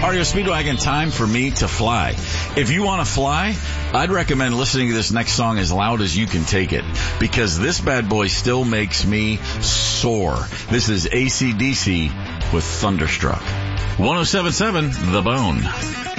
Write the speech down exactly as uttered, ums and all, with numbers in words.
R E O Speedwagon, time for me to fly. If you want to fly, I'd recommend listening to this next song as loud as you can take it, because this bad boy still makes me soar. This is A C D C with Thunderstruck. one oh seven point seven The Bone.